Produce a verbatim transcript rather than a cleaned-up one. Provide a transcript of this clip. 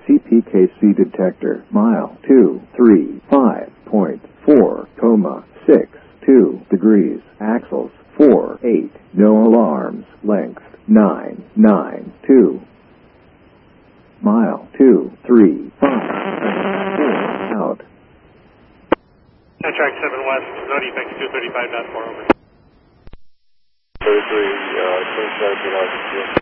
C P K C detector, mile two three five point four, comma six two degrees, axles four eight, no alarms, length nine nine two, mile two three five four, out. Track seven west, no defects, two thirty-five, not four over. thirty-three, uh, twenty-seven,